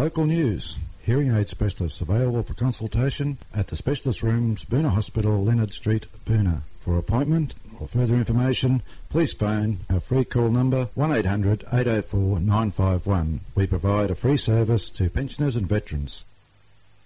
local news. Hearing aid specialists available for consultation at the Specialist Rooms, Boonah Hospital, Leonard Street, Boonah. For appointment or further information, please phone our free call number 1800 804 951. We provide a free service to pensioners and veterans.